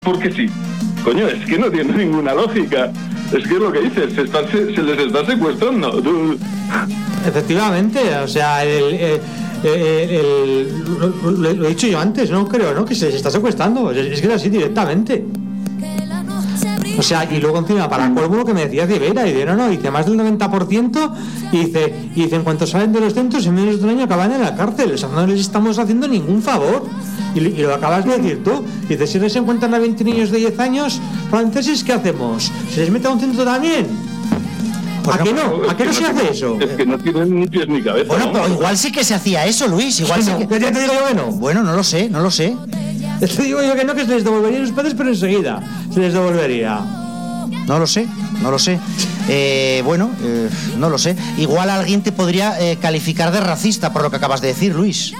porque sí. Coño, es que no tiene ninguna lógica. Es que es lo que dices, se les está secuestrando. Efectivamente, o sea, lo he dicho yo antes, no creo, ¿no? Que se les está secuestrando, es que es así directamente. O sea, y luego encima, para colmo, lo que me decía Rivera, y dice más del 90%, y dice, en cuanto salen de los centros, en menos de un año acaban en la cárcel. O sea, no les estamos haciendo ningún favor. Y lo acabas de decir tú. Dice, si les encuentran a 20 niños de 10 años franceses, ¿qué hacemos? ¿Se les mete a un centro también? Pues ¿a qué no? ¿A qué no se hace eso? Es que no tienen ni pies ni cabeza. Bueno, pero igual sí que se hacía eso, Luis. Igual sí que... Ya te digo yo que no. Bueno, no lo sé. Te digo yo que no, que se les devolvería a los padres, pero enseguida se les devolvería. No lo sé. No lo sé. Igual alguien te podría calificar de racista por lo que acabas de decir, Luis.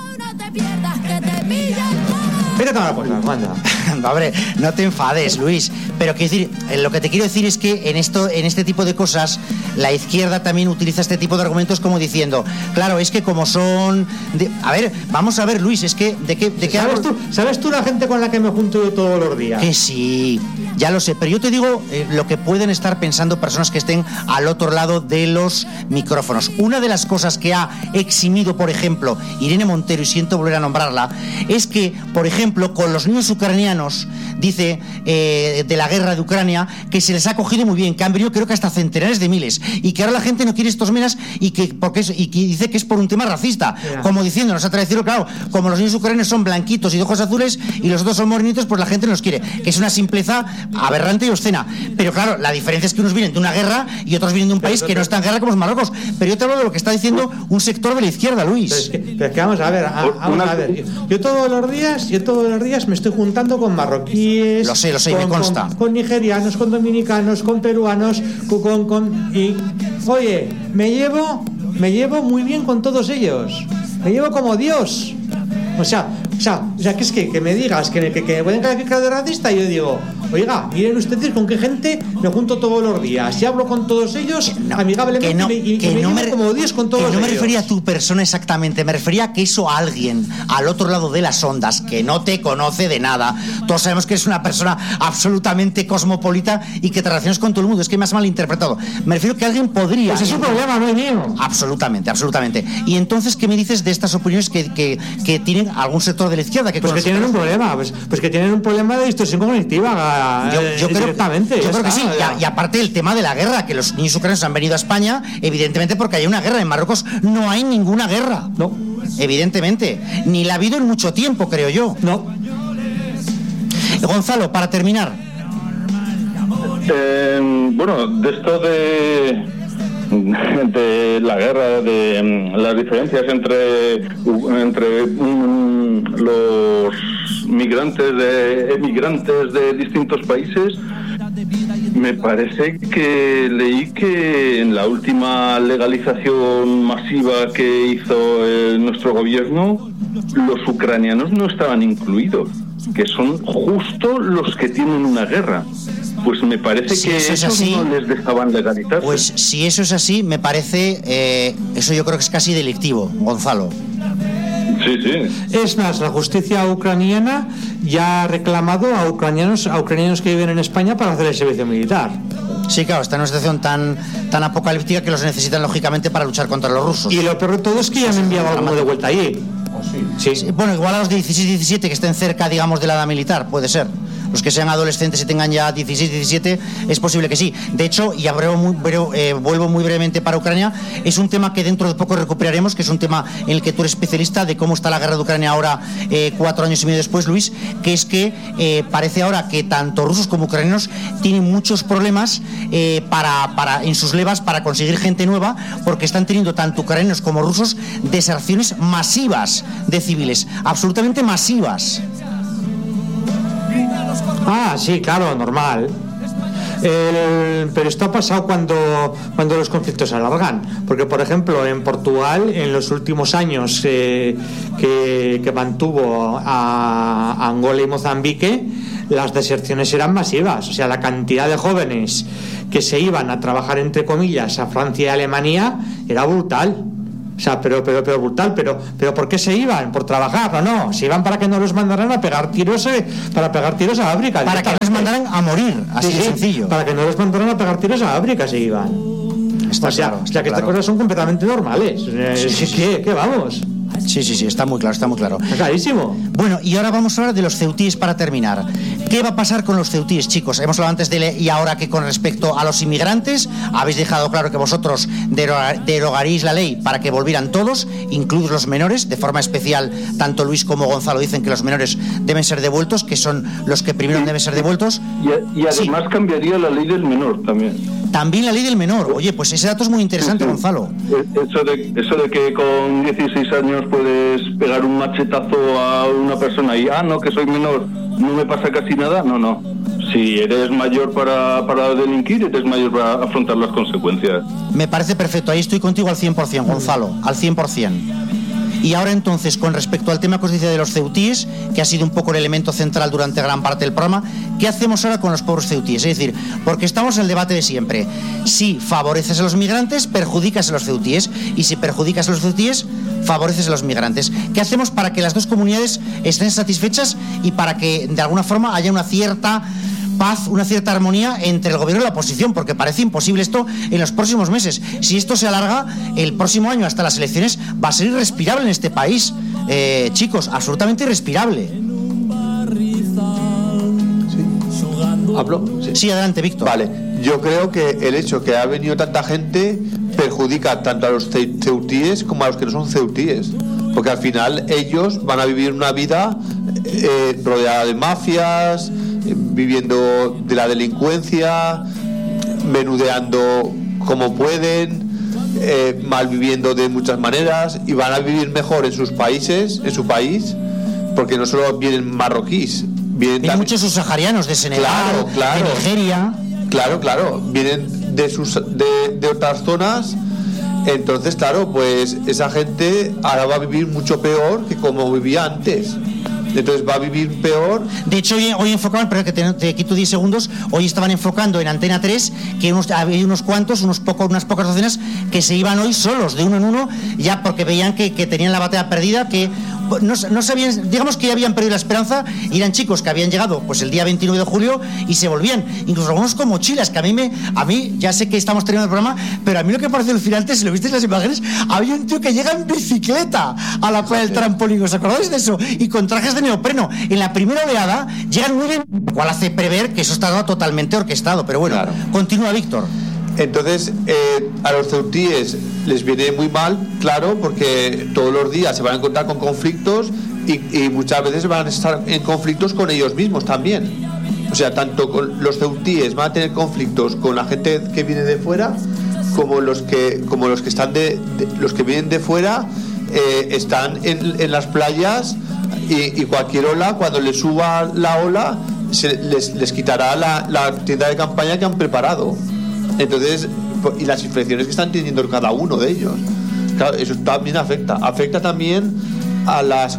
Vete a tomar por la banda. Hombre, no te enfades, Luis. Pero quiero decir, lo que te quiero decir es que en este tipo de cosas, la izquierda también utiliza este tipo de argumentos como diciendo, claro, es que como son... A ver, vamos a ver, Luis, es que... ¿De qué ¿Sabes tú la gente con la que me junto yo todos los días? Que sí, ya lo sé, pero yo te digo lo que pueden estar pensando personas que estén al otro lado de los micrófonos. Una de las cosas que ha eximido, por ejemplo, Irene Montero, y siento volver a nombrarla, es que, por ejemplo, con los niños ucranianos, dice, de la guerra de Ucrania, que se les ha cogido muy bien, que han venido creo que hasta centenares de miles, y que ahora la gente no quiere estos menas y que dice que es por un tema racista, como diciendo, nos ha traído, claro, como los niños ucranianos son blanquitos y de ojos azules y los otros son morenitos, pues la gente no los quiere, que es una simpleza aberrante y obscena. Pero claro, la diferencia es que unos vienen de una guerra y otros vienen de un país que no está en guerra como es Marruecos. Pero yo te hablo de lo que está diciendo un sector de la izquierda, Luis. Pero es que vamos a ver, yo todos los días me estoy juntando con marroquíes, lo sé, me consta, con nigerianos, con dominicanos, con peruanos, y oye, me llevo muy bien con todos ellos, me llevo como Dios. O sea, que es que me digas que me pueden calificar de racista, y yo digo, oiga, miren ustedes con qué gente me junto todos los días y hablo con todos ellos amigablemente, me llevo como Dios con todos ellos. Que no me refería a tu persona exactamente, me refería a que eso a alguien al otro lado de las ondas, que no te conoce de nada, todos sabemos que eres una persona absolutamente cosmopolita y que te relacionas con todo el mundo, es que me has malinterpretado. Me refiero que alguien podría... Pues es un problema, no es mío. Absolutamente. Y entonces, ¿qué me dices de estas opiniones que tienen algún sector de la izquierda? Pues que tienen un problema, pues que tienen un problema de distorsión cognitiva. Yo creo que sí. Y aparte el tema de la guerra, que los niños ucranianos han venido a España, evidentemente porque hay una guerra. En Marruecos no hay ninguna guerra. No. Evidentemente. Ni la ha habido en mucho tiempo, creo yo. No. Gonzalo, para terminar. Bueno, de esto de la guerra, de las diferencias entre los emigrantes de distintos países, me parece que leí que en la última legalización masiva que hizo nuestro gobierno, los ucranianos no estaban incluidos, que son justo los que tienen una guerra. Pues me parece que eso no les dejaban legalizarse. Pues si eso es así, me parece, eso yo creo que es casi delictivo, Gonzalo. Sí. Es más, la justicia ucraniana ya ha reclamado a ucranianos que viven en España para hacer el servicio militar. Sí, claro, está en una situación tan apocalíptica que los necesitan lógicamente para luchar contra los rusos. Y lo peor de todo es que ya me han enviado alguno de vuelta allí. Sí. Bueno, igual a los de 16-17 que estén cerca, digamos, de la edad militar, puede ser. Los que sean adolescentes y tengan ya 16-17, es posible que sí. De hecho, y vuelvo muy brevemente para Ucrania, es un tema que dentro de poco recuperaremos, que es un tema en el que tú eres especialista, de cómo está la guerra de Ucrania ahora, 4 años y medio después, Luis, que es que parece ahora que tanto rusos como ucranianos tienen muchos problemas en sus levas para conseguir gente nueva, porque están teniendo tanto ucranianos como rusos deserciones masivas de civiles, absolutamente masivas. Sí, claro, normal. Pero esto ha pasado cuando los conflictos se alargan, porque por ejemplo en Portugal en los últimos años que mantuvo a Angola y Mozambique, las deserciones eran masivas. O sea, la cantidad de jóvenes que se iban a trabajar entre comillas a Francia y Alemania era brutal. O sea, pero brutal, pero ¿por qué se iban? ¿Por trabajar o no? Se iban para que no los mandaran a pegar tiros, a África. Para que no les mandaran a morir, así de sencillo. Para que no les mandaran a pegar tiros a África se iban. Está claro, que estas cosas son completamente normales. ¿Qué vamos? Sí, está muy claro, Está clarísimo. Bueno, y ahora vamos a hablar de los ceutíes para terminar. ¿Qué va a pasar con los ceutíes, chicos? Hemos hablado antes y ahora que con respecto a los inmigrantes, habéis dejado claro que vosotros derogaréis la ley para que volvieran todos, incluidos los menores, de forma especial, tanto Luis como Gonzalo dicen que los menores deben ser devueltos, que son los que primero deben ser devueltos. Y además cambiaría la ley del menor también. También la ley del menor. Oye, pues ese dato es muy interesante, Gonzalo. Eso de que con 16 años puedes pegar un machetazo a una persona y, no, que soy menor, no me pasa casi nada. No. Si eres mayor para delinquir, eres mayor para afrontar las consecuencias. Me parece perfecto. Ahí estoy contigo al 100%, Gonzalo, al 100%. Y ahora entonces, con respecto al tema que os dice de los ceutíes, que ha sido un poco el elemento central durante gran parte del programa, ¿qué hacemos ahora con los pobres ceutíes? Es decir, porque estamos en el debate de siempre. Si favoreces a los migrantes, perjudicas a los ceutíes. Y si perjudicas a los ceutíes, favoreces a los migrantes. ¿Qué hacemos para que las dos comunidades estén satisfechas y para que de alguna forma haya una cierta paz, una cierta armonía entre el gobierno y la oposición? Porque parece imposible esto en los próximos meses. Si esto se alarga, el próximo año hasta las elecciones va a ser irrespirable en este país. Chicos, absolutamente irrespirable. ¿Hablo? Sí, adelante, Víctor. Vale, yo creo que el hecho que ha venido tanta gente perjudica tanto a los ceutíes como a los que no son ceutíes, porque al final ellos van a vivir una vida rodeada de mafias, viviendo de la delincuencia, menudeando como pueden, malviviendo de muchas maneras, y van a vivir mejor en sus países, en su país, porque no solo vienen marroquíes, vienen muchos subsaharianos de Senegal, claro, de Nigeria. Claro, vienen de otras zonas. Entonces, claro, pues esa gente ahora va a vivir mucho peor que como vivía antes. Entonces va a vivir peor. De hecho, hoy enfocaban, pero que te quito 10 segundos, hoy estaban enfocando en Antena 3 que había unas pocas docenas que se iban hoy solos, de uno en uno, ya porque veían que tenían la batalla perdida, que no sabían, digamos que ya habían perdido la esperanza, y eran chicos que habían llegado pues el día 29 de julio y se volvían, incluso algunos con mochilas, que a mí ya sé que estamos terminando el programa, pero a mí lo que pareció alucinante, si lo visteis en las imágenes, había un tío que llega en bicicleta a la playa del trampolín, ¿os acordáis de eso? Y con trajes de neopreno. En la primera oleada llegan muy bien, lo cual hace prever que eso estaba totalmente orquestado, pero bueno, claro. Continúa, Víctor. Entonces, a los ceutíes les viene muy mal, claro, porque todos los días se van a encontrar con conflictos y muchas veces van a estar en conflictos con ellos mismos también. O sea, tanto con los ceutíes van a tener conflictos con la gente que viene de fuera, como los que están los que vienen de fuera están en las playas, y cualquier ola, cuando les suba la ola, les quitará la tienda de campaña que han preparado. Entonces, y las infecciones que están teniendo cada uno de ellos, claro, eso también afecta también a las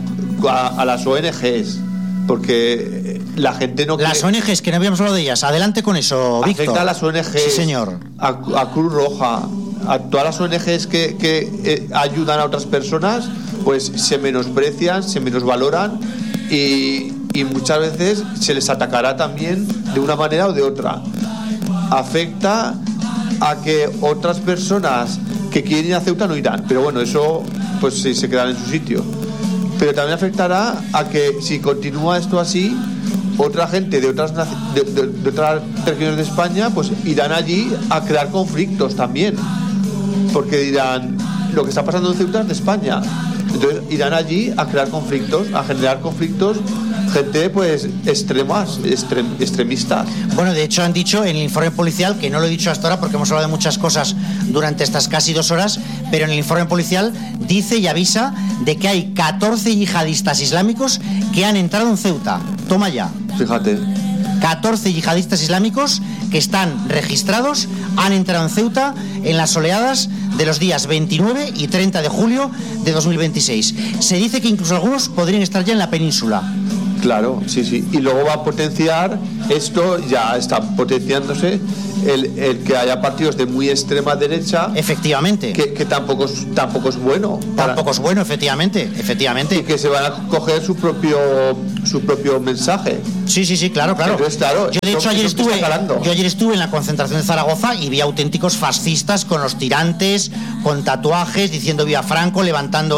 ONGs, porque la gente no las ONGs, que no habíamos hablado de ellas, adelante con eso, Víctor. Afecta a las ONGs, sí, señor, a Cruz Roja, a todas las ONGs que ayudan a otras personas, pues se menosprecian, se menosvaloran, y muchas veces se les atacará también de una manera o de otra. Afecta a que otras personas que quieren ir a Ceuta no irán, pero bueno, eso pues sí, se quedará en su sitio. Pero también afectará a que, si continúa esto así, otra gente de otras regiones de España pues irán allí a crear conflictos también, porque dirán, lo que está pasando en Ceuta es de España. Entonces irán allí a crear conflictos, a generar conflictos, gente pues extremistas. Bueno, de hecho han dicho en el informe policial, que no lo he dicho hasta ahora porque hemos hablado de muchas cosas durante estas casi 2 horas, pero en el informe policial dice y avisa de que hay 14 yihadistas islámicos que han entrado en Ceuta. Toma ya. Fíjate. 14 yihadistas islámicos que están registrados han entrado en Ceuta en las oleadas de los días 29 y 30 de julio de 2026. Se dice que incluso algunos podrían estar ya en la península. Claro, sí. Y luego va a potenciar, esto ya está potenciándose, el que haya partidos de muy extrema derecha. Efectivamente. Que tampoco es bueno. Tampoco es bueno, efectivamente. Y que se van a coger su propio mensaje. Sí, claro. Entonces, claro, yo de hecho ayer estuve en la concentración de Zaragoza y vi auténticos fascistas con los tirantes, con tatuajes, diciendo viva Franco, levantando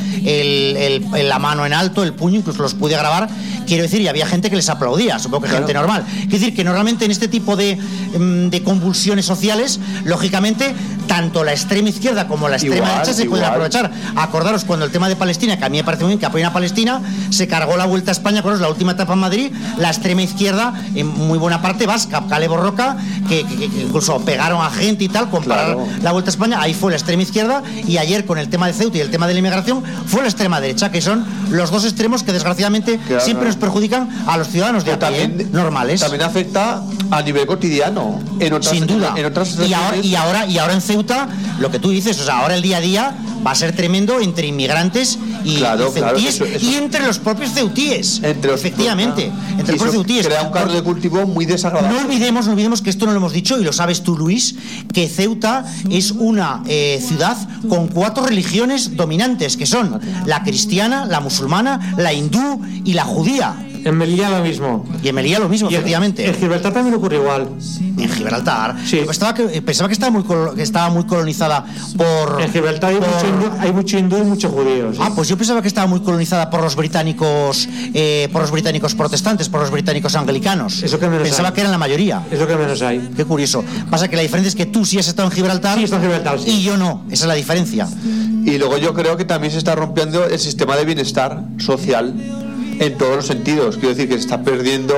la mano en alto, el puño, incluso los pude grabar. Quiero decir, y había gente que les aplaudía, supongo que gente normal. Quiero decir que normalmente en este tipo de convulsiones sociales, lógicamente, tanto la extrema izquierda como la extrema derecha se pueden aprovechar. Acordaros cuando el tema de Palestina, que a mí me parece muy bien que apoyen a Palestina, se cargó la Vuelta a España, acordaros, la última etapa en Madrid, la extrema izquierda, en muy buena parte vasca, Kale Borroka, que incluso pegaron a gente y tal, comparar la Vuelta a España, ahí fue la extrema izquierda, y ayer con el tema de Ceuta y el tema de la inmigración, fue la extrema derecha, que son los dos extremos que desgraciadamente siempre nos perjudican a los ciudadanos de a pie, normales. También afecta a nivel cotidiano. Sin duda. Y ahora en Ceuta, lo que tú dices, o sea, ahora el día a día va a ser tremendo entre inmigrantes y ceutíes, y entre los propios ceutíes. Efectivamente, entre los propios ceutíes. Crea un caldo de cultivo muy desagradable. No olvidemos que esto no lo hemos dicho, y lo sabes tú, Luis, que Ceuta es una ciudad con 4 religiones dominantes, que son la cristiana, la musulmana, la hindú y la judía. En Melilla lo mismo. Y en Melilla lo mismo, efectivamente. En Gibraltar también ocurre igual. En Gibraltar. Sí. Pensaba que estaba muy colonizada por... En Gibraltar hay mucho hindú y mucho judío. ¿Sí? Pues yo pensaba que estaba muy colonizada por los británicos protestantes, por los británicos anglicanos. Eso que menos pensaba hay. que eran la mayoría. Es lo que menos hay. Qué curioso. Pasa que la diferencia es que tú sí has estado en Gibraltar. Sí, he estado en Gibraltar, sí. Y yo no. Esa es la diferencia. Y luego yo creo que también se está rompiendo el sistema de bienestar social en todos los sentidos. Quiero decir que se está perdiendo.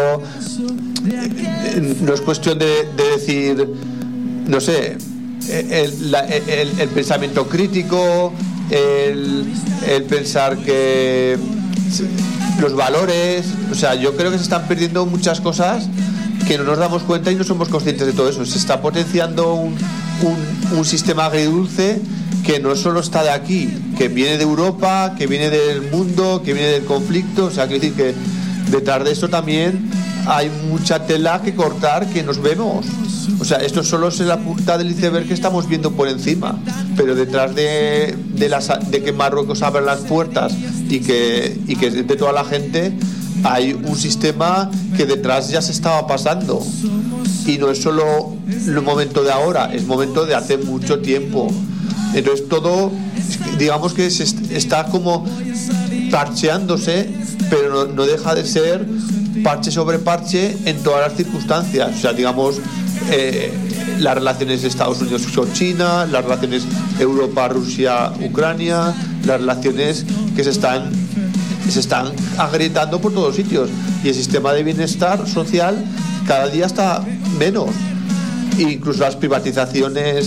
No es cuestión de decir, no sé, el pensamiento crítico, el pensar que los valores, o sea, yo creo que se están perdiendo muchas cosas que no nos damos cuenta y no somos conscientes de todo eso. Se está potenciando un sistema agridulce que no solo está de aquí, que viene de Europa, que viene del mundo, que viene del conflicto. O sea, quiero decir que detrás de eso también hay mucha tela que cortar, que nos vemos. O sea, esto solo es la punta del iceberg que estamos viendo por encima, pero detrás de que Marruecos abra las puertas y que de toda la gente hay un sistema que detrás ya se estaba pasando, y no es solo el momento de ahora, es momento de hace mucho tiempo. Entonces todo, digamos que se está como parcheándose, pero no deja de ser parche sobre parche en todas las circunstancias. O sea, digamos, las relaciones de Estados Unidos con China, las relaciones Europa, Rusia, Ucrania, las relaciones que se están agrietando por todos sitios, y el sistema de bienestar social cada día está menos. Incluso las privatizaciones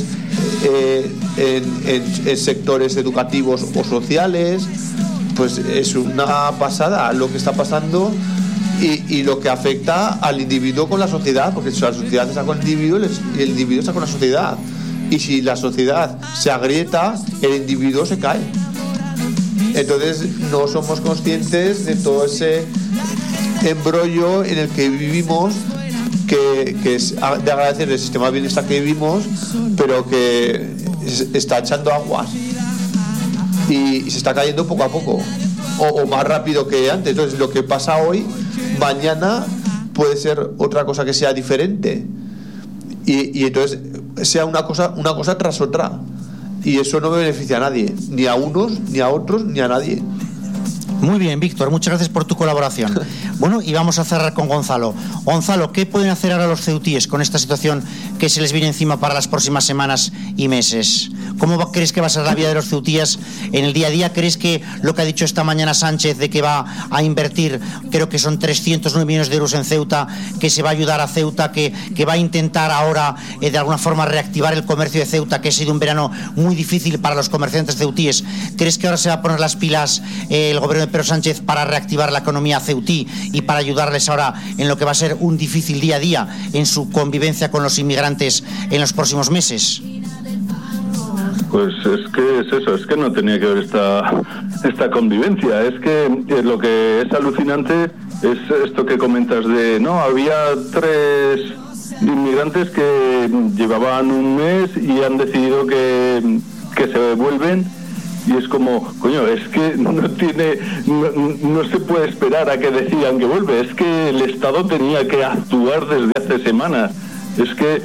en sectores educativos o sociales, pues es una pasada lo que está pasando, y lo que afecta al individuo con la sociedad, porque si la sociedad está con el individuo, el individuo está con la sociedad, y si la sociedad se agrieta, el individuo se cae. Entonces no somos conscientes de todo ese embrollo en el que vivimos, que es de agradecer el sistema de bienestar que vivimos, pero que está echando aguas y se está cayendo poco a poco, o más rápido que antes. Entonces lo que pasa hoy, mañana puede ser otra cosa que sea diferente, y entonces sea una cosa tras otra, y eso no beneficia a nadie, ni a unos, ni a otros, ni a nadie. Muy bien, Víctor, muchas gracias por tu colaboración. Bueno, y vamos a cerrar con Gonzalo. Gonzalo, ¿qué pueden hacer ahora los ceutíes con esta situación que se les viene encima para las próximas semanas y meses? ¿Cómo crees que va a ser la vida de los ceutíes en el día a día? ¿Crees que lo que ha dicho esta mañana Sánchez de que va a invertir, creo que son 309 millones de euros en Ceuta, que se va a ayudar a Ceuta, que va a intentar ahora de alguna forma reactivar el comercio de Ceuta, que ha sido un verano muy difícil para los comerciantes ceutíes? ¿Crees que ahora se va a poner las pilas el gobierno de Pedro Sánchez para reactivar la economía ceutí y para ayudarles ahora en lo que va a ser un difícil día a día en su convivencia con los inmigrantes en los próximos meses? Pues es que es eso, es que no tenía que ver esta convivencia. Es que lo que es alucinante es esto que comentas de, no, había 3 inmigrantes que llevaban un mes y han decidido que se vuelven, y es como, coño, es que no se puede esperar a que decidan que vuelve, es que el Estado tenía que actuar desde hace semanas. Es que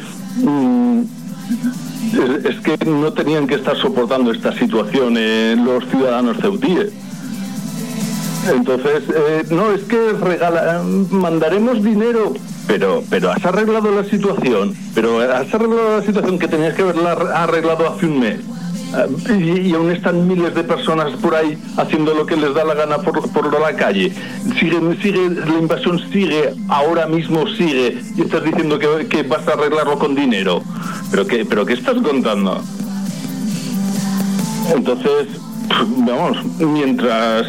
no tenían que estar soportando esta situación los ciudadanos ceutíes. Entonces, no, es que mandaremos dinero, pero has arreglado la situación, que tenías que haberla arreglado hace un mes. Y aún están miles de personas por ahí haciendo lo que les da la gana por la calle. La invasión sigue, ahora mismo sigue, y estás diciendo que vas a arreglarlo con dinero. ¿Pero qué estás contando? Entonces, vamos, mientras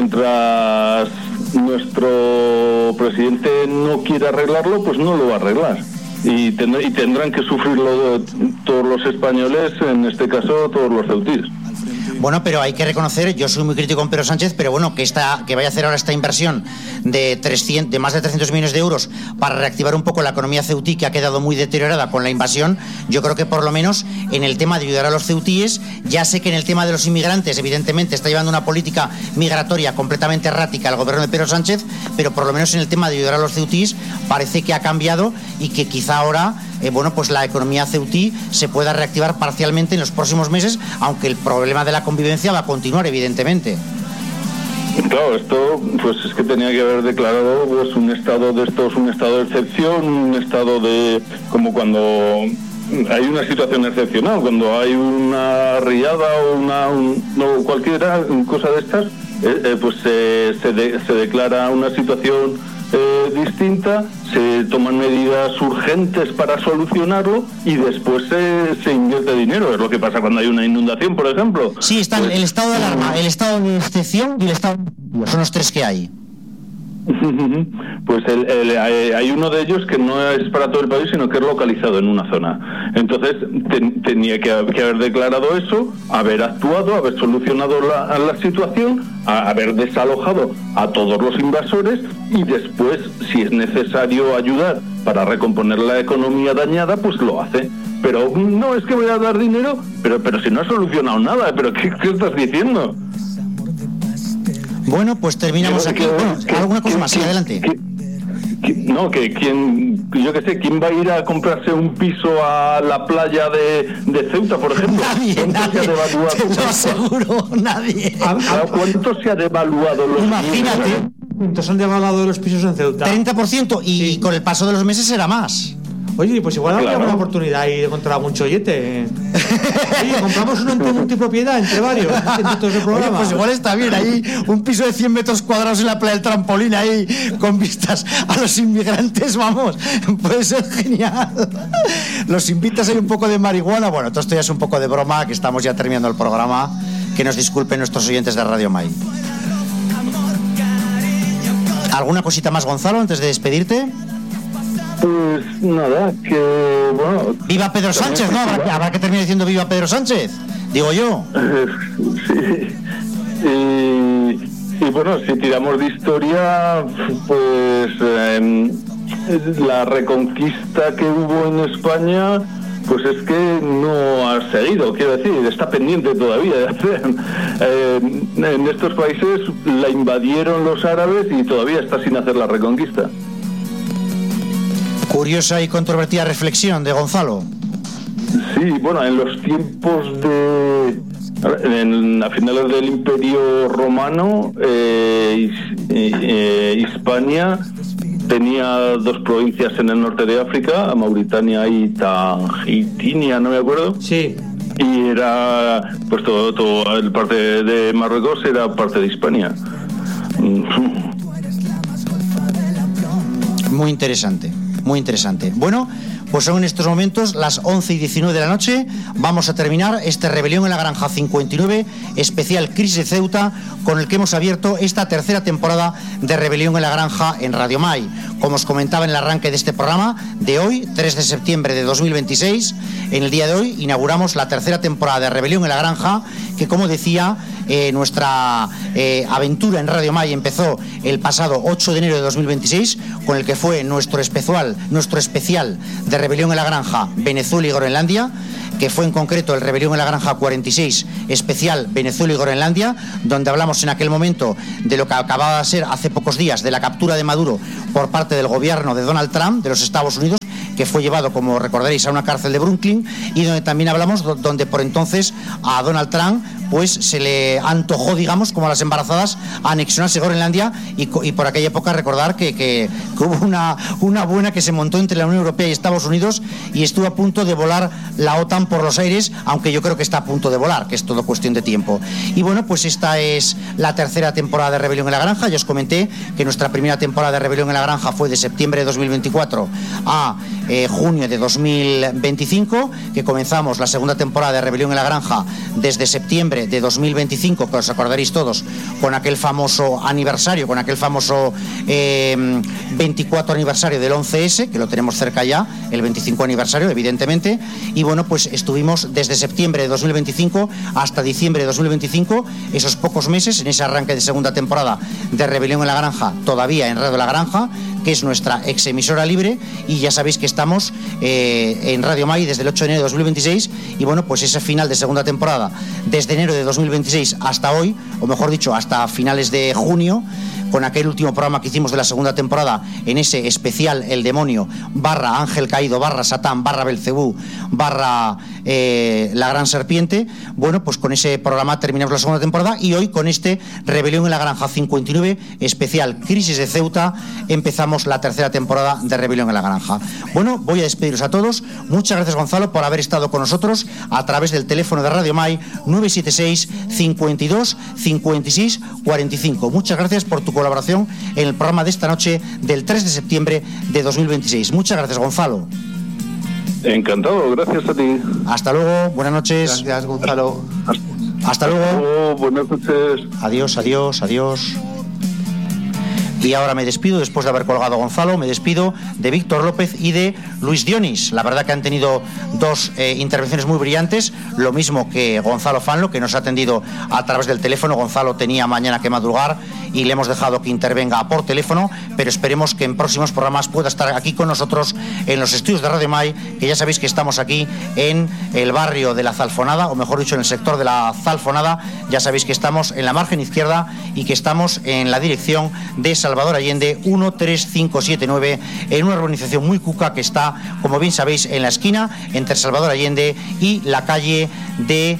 nuestro presidente no quiera arreglarlo, pues no lo va a arreglar. Y tendrán que sufrirlo todos los españoles, en este caso todos los ceutíes. Bueno, pero hay que reconocer, yo soy muy crítico con Pedro Sánchez, pero bueno, que vaya a hacer ahora esta inversión de más de 300 millones de euros para reactivar un poco la economía ceutí, que ha quedado muy deteriorada con la invasión. Yo creo que por lo menos en el tema de ayudar a los ceutíes, ya sé que en el tema de los inmigrantes, evidentemente está llevando una política migratoria completamente errática el gobierno de Pedro Sánchez, pero por lo menos en el tema de ayudar a los ceutíes parece que ha cambiado y que quizá ahora pues la economía ceutí se pueda reactivar parcialmente en los próximos meses, aunque el problema de la convivencia va a continuar, evidentemente. Claro, esto pues es que tenía que haber declarado pues un estado de excepción, un estado de, como cuando hay una situación excepcional, cuando hay una riada o cualquiera cosa de estas, pues se declara una situación distinta, se toman medidas urgentes para solucionarlo y después se invierte dinero. Es lo que pasa cuando hay una inundación, por ejemplo. Sí, está el estado de alarma, el estado de excepción y el estado de... Son los 3 que hay. Pues hay uno de ellos que no es para todo el país, sino que es localizado en una zona. Entonces tenía que haber declarado eso, haber actuado, haber solucionado la situación, haber desalojado a todos los invasores y después, si es necesario ayudar para recomponer la economía dañada, pues lo hace. Pero no es que voy a dar dinero, pero si no ha solucionado nada, pero ¿qué estás diciendo? Bueno, pues terminamos aquí. ¿Alguna cosa más? Sí, adelante. ¿Quién va a ir a comprarse un piso a la playa de Ceuta, por ejemplo? Nadie, te lo aseguro, nadie. ¿Cuánto se ha devaluado los Imagínate. ¿Cuántos han devaluado los pisos en Ceuta? 30%, y sí. Con el paso de los meses será más. Oye, pues igual habría una oportunidad ahí de encontrar algún chollete. Oye, compramos uno entre multipropiedad, entre varios, entre todo ese programa. Oye, pues igual está bien ahí, un piso de 100 metros cuadrados en la playa del Trampolín ahí, con vistas a los inmigrantes, vamos, puede ser genial. Los invitas ahí un poco de marihuana. Bueno, todo esto ya es un poco de broma, que estamos ya terminando el programa. Que nos disculpen nuestros oyentes de Radio Mai. ¿Alguna cosita más, Gonzalo, antes de despedirte? Pues nada, que bueno... ¡Viva Pedro Sánchez! ¿No? Habrá que terminar diciendo ¡viva Pedro Sánchez! Digo yo. Sí. Y bueno, si tiramos de historia, pues la reconquista que hubo en España, pues es que no ha seguido, quiero decir, está pendiente todavía de hacer. En estos países la invadieron los árabes y todavía está sin hacer la reconquista. Curiosa y controvertida reflexión de Gonzalo. Sí, bueno, en los tiempos a finales del Imperio Romano, Hispania tenía 2 provincias en el norte de África, Mauritania y Tangitinia, no me acuerdo. Sí. Y era, pues todo el parte de Marruecos era parte de Hispania. Muy interesante. muy interesante. Bueno, pues son en estos momentos las 11:19 de la noche. Vamos a terminar este Rebelión en la Granja 59, especial Crisis de Ceuta, con el que hemos abierto esta tercera temporada de Rebelión en la Granja en Radio Mai. Como os comentaba en el arranque de este programa de hoy, 3 de septiembre de 2026, en el día de hoy inauguramos la tercera temporada de Rebelión en la Granja, que, como decía, nuestra aventura en Radio Mai empezó el pasado 8 de enero de 2026, con el que fue nuestro especial de Rebelión en la Granja Venezuela y Groenlandia, que fue en concreto el Rebelión en la Granja 46, especial Venezuela y Groenlandia, donde hablamos en aquel momento de lo que acababa de ser hace pocos días, de la captura de Maduro por parte del gobierno de Donald Trump de los Estados Unidos, que fue llevado, como recordaréis, a una cárcel de Brooklyn, y donde también hablamos donde por entonces a Donald Trump pues se le antojó, digamos, como a las embarazadas, anexionarse Groenlandia, y por aquella época recordar que hubo una buena que se montó entre la Unión Europea y Estados Unidos, y estuvo a punto de volar la OTAN por los aires, aunque yo creo que está a punto de volar, que es todo cuestión de tiempo. Y bueno, pues esta es la tercera temporada de Rebelión en la Granja. Ya os comenté que nuestra primera temporada de Rebelión en la Granja fue de septiembre de 2024 a junio de 2025, que comenzamos la segunda temporada de Rebelión en la Granja desde septiembre de 2025, que os acordaréis todos, con aquel famoso aniversario, con aquel famoso 24 aniversario del 11S, que lo tenemos cerca ya, el 25 aniversario, evidentemente. Y bueno, pues estuvimos desde septiembre de 2025 hasta diciembre de 2025, esos pocos meses, en ese arranque de segunda temporada de Rebelión en la Granja, todavía en Radio La Granja, que es nuestra ex emisora libre, y ya sabéis que estamos en Radio Mai desde el 8 de enero de 2026, y bueno, pues ese final de segunda temporada, desde enero de 2026 hasta hoy, o mejor dicho, hasta finales de junio, con aquel último programa que hicimos de la segunda temporada, en ese especial El Demonio, barra Ángel Caído, barra Satán, barra Belcebú, barra La Gran Serpiente. Bueno, pues con ese programa terminamos la segunda temporada, y hoy con este Rebelión en la Granja 59, especial Crisis de Ceuta, empezamos la tercera temporada de Rebelión en la Granja. Bueno, voy a despediros a todos. Muchas gracias, Gonzalo, por haber estado con nosotros a través del teléfono de Radio Mai 976 52 56 45. Muchas gracias por tu colaboración en el programa de esta noche del 3 de septiembre de 2026. Muchas gracias, Gonzalo. Encantado, gracias a ti. Hasta luego, buenas noches. Gracias, Gonzalo. Hasta luego. Buenas noches. Adiós, adiós, adiós. Y ahora me despido, después de haber colgado a Gonzalo, me despido de Víctor López y de Luis Dionis. La verdad que han tenido dos intervenciones muy brillantes, lo mismo que Gonzalo Fanlo, que nos ha atendido a través del teléfono. Gonzalo tenía mañana que madrugar y le hemos dejado que intervenga por teléfono, pero esperemos que en próximos programas pueda estar aquí con nosotros en los estudios de Radio Mai, que ya sabéis que estamos aquí en el barrio de la Zalfonada, o mejor dicho, en el sector de la Zalfonada. Ya sabéis que estamos en la margen izquierda y que estamos en la dirección de Salvador Allende 13579, en una urbanización muy cuca que está, como bien sabéis, en la esquina entre Salvador Allende y la calle de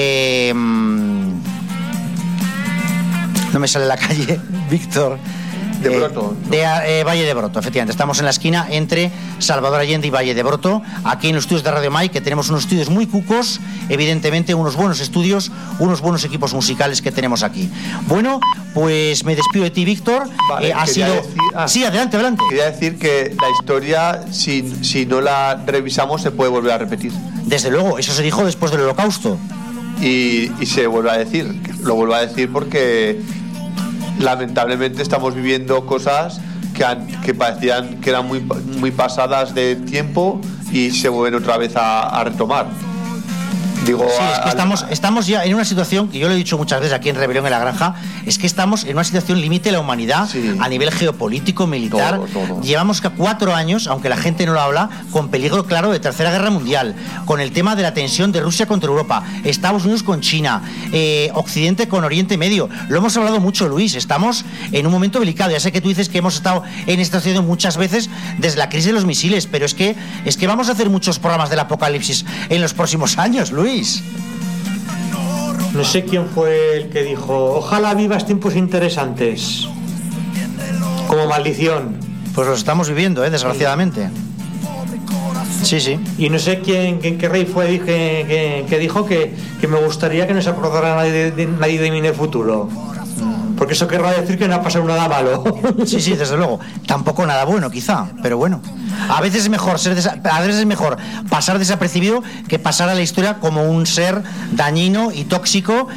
no me sale la calle, Víctor. De Broto. Valle de Broto, efectivamente. Estamos en la esquina entre Salvador Allende y Valle de Broto, aquí en los estudios de Radio Mai, que tenemos unos estudios muy cucos, evidentemente, unos buenos estudios, unos buenos equipos musicales que tenemos aquí. Bueno, pues me despido de ti, Víctor. Vale, Sí, adelante. Quería decir que la historia, si no la revisamos, se puede volver a repetir. Desde luego, eso se dijo después del Holocausto. Y se vuelve a decir. Lo vuelvo a decir porque lamentablemente estamos viviendo cosas que parecían que eran muy pasadas de tiempo y se vuelven otra vez a retomar. Digo, sí, es que estamos ya en una situación que yo lo he dicho muchas veces aquí en Rebelión en la Granja, es que estamos en una situación límite de la humanidad, sí, a nivel geopolítico, militar. Todo. Llevamos 4 años, aunque la gente no lo habla, con peligro claro de tercera guerra mundial, con el tema de la tensión de Rusia contra Europa, Estados Unidos con China, Occidente con Oriente Medio. Lo hemos hablado mucho, Luis, estamos en un momento delicado. Ya sé que tú dices que hemos estado en esta situación muchas veces desde la crisis de los misiles, pero es que vamos a hacer muchos programas del apocalipsis en los próximos años, Luis. No sé quién fue el que dijo: ojalá vivas tiempos interesantes. Como maldición. Pues los estamos viviendo, desgraciadamente. Sí. Y no sé qué rey fue que dijo que me gustaría que no se acordara nadie de mí en el futuro. Porque eso querrá decir que no ha pasado nada malo. Sí, desde luego. Tampoco nada bueno, quizá, pero bueno. A veces es mejor pasar desapercibido que pasar a la historia como un ser dañino y tóxico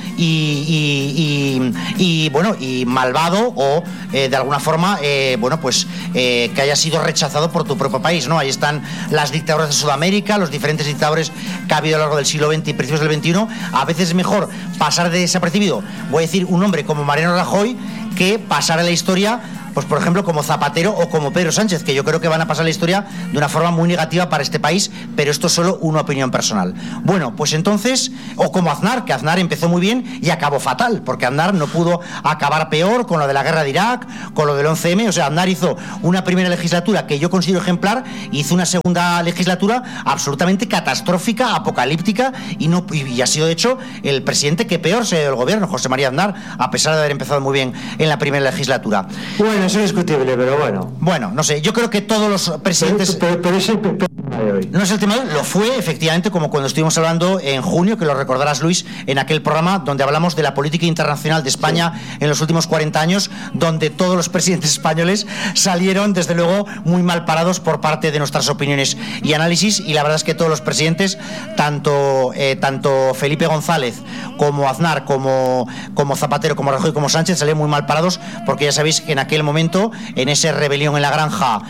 y malvado o de alguna forma que haya sido rechazado por tu propio país, ¿no? Ahí están las dictaduras de Sudamérica, los diferentes dictadores que ha habido a lo largo del siglo XX y principios del XXI. A veces es mejor pasar desapercibido, voy a decir, un hombre como Mariano Rajoy, que pasar a la historia, pues por ejemplo como Zapatero o como Pedro Sánchez, que yo creo que van a pasar a la historia de una forma muy negativa para este país, pero esto es solo una opinión personal. Bueno, pues entonces, o como Aznar, que Aznar empezó muy bien y acabó fatal, porque Aznar no pudo acabar peor con lo de la guerra de Irak, con lo del 11M. O sea, Aznar hizo una primera legislatura que yo considero ejemplar, y hizo una segunda legislatura absolutamente catastrófica, apocalíptica, y ha sido de hecho el presidente que peor se ha ido del gobierno, José María Aznar, a pesar de haber empezado muy bien en la primera legislatura. Bueno, eso es discutible, pero bueno. Bueno, no sé, yo creo que todos los presidentes... Pero es el tema de hoy. No es el tema de hoy, lo fue efectivamente, como cuando estuvimos hablando en junio, que lo recordarás, Luis, en aquel programa donde hablamos de la política internacional de España en los últimos 40 años, donde todos los presidentes españoles salieron, desde luego, muy mal parados por parte de nuestras opiniones y análisis, y la verdad es que todos los presidentes, tanto Felipe González como Aznar, como Zapatero, como Rajoy, como Sánchez, salieron muy mal parados, porque ya sabéis que en aquel momento, en esa rebelión en la Granja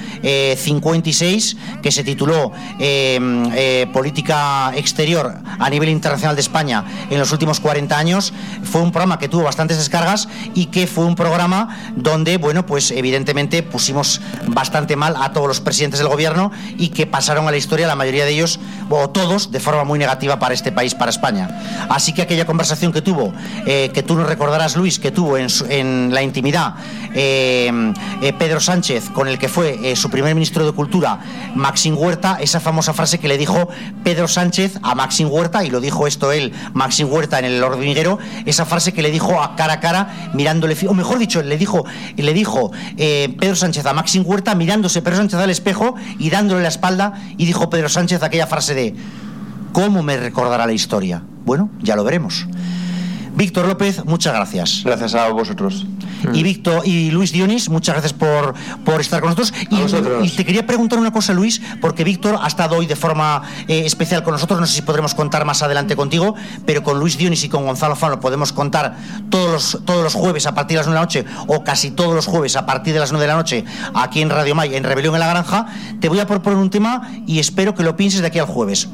56, que se tituló Política Exterior a nivel internacional de España en los últimos 40 años, fue un programa que tuvo bastantes descargas y que fue un programa donde, bueno, pues evidentemente pusimos bastante mal a todos los presidentes del gobierno, y que pasaron a la historia, la mayoría de ellos, o todos, de forma muy negativa para este país, para España. Así que aquella conversación que tuvo, que tú nos recordarás, Luis, que tuvo en la intimidad Pedro Sánchez con el que fue su primer ministro de Cultura, Maxim Huerta, esa famosa frase que le dijo Pedro Sánchez a Maxim Huerta, y lo dijo esto él, Maxim Huerta, en el hormiguero, esa frase que le dijo a cara, mirándole, o mejor dicho, le dijo Pedro Sánchez a Maxim Huerta, mirándose Pedro Sánchez al espejo y dándole la espalda, y dijo Pedro Sánchez aquella frase de: ¿cómo me recordará la historia? Bueno, ya lo veremos. Víctor López, muchas gracias. Gracias a vosotros. Y Luis Dionis, muchas gracias por estar con nosotros. Y te quería preguntar una cosa, Luis, porque Víctor ha estado hoy de forma especial con nosotros. No sé si podremos contar más adelante contigo, pero con Luis Dionis y con Gonzalo Fano podemos contar todos los jueves a partir de las 9 de la noche, o casi todos los jueves a partir de las 9 de la noche, aquí en Radio May, en Rebelión en la Granja. Te voy a proponer un tema y espero que lo pienses de aquí al jueves.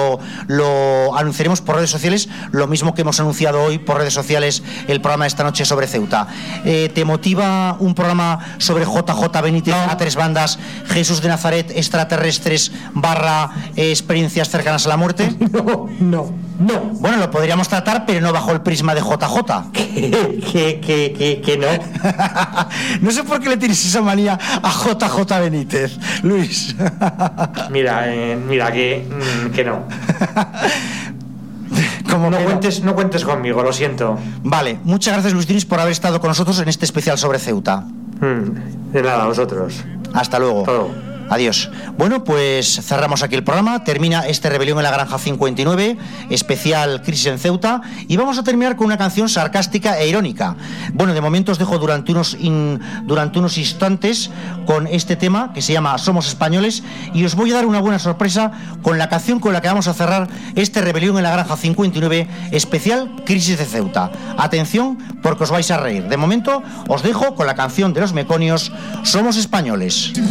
Lo anunciaremos por redes sociales, lo mismo que hemos anunciado hoy por redes sociales el programa de esta noche sobre Ceuta. ¿Te motiva un programa sobre JJ Benítez a tres bandas, Jesús de Nazaret, extraterrestres / experiencias cercanas a la muerte? No. Bueno, lo podríamos tratar, pero no bajo el prisma de JJ. Que no. No sé por qué le tienes esa manía a JJ Benítez, Luis. Mira, que no. No cuentes conmigo, lo siento. Vale, muchas gracias, Luis Dionis, por haber estado con nosotros en este especial sobre Ceuta. De nada, a vosotros. Hasta luego. Hasta luego. Adiós. Bueno, pues cerramos aquí el programa. Termina este Rebelión en la Granja 59, especial Crisis en Ceuta, y vamos a terminar con una canción sarcástica e irónica. Bueno, de momento os dejo durante unos instantes con este tema que se llama Somos Españoles, y os voy a dar una buena sorpresa con la canción con la que vamos a cerrar este Rebelión en la Granja 59, especial Crisis de Ceuta. Atención, porque os vais a reír. De momento os dejo con la canción de Los Meconios, Somos Españoles.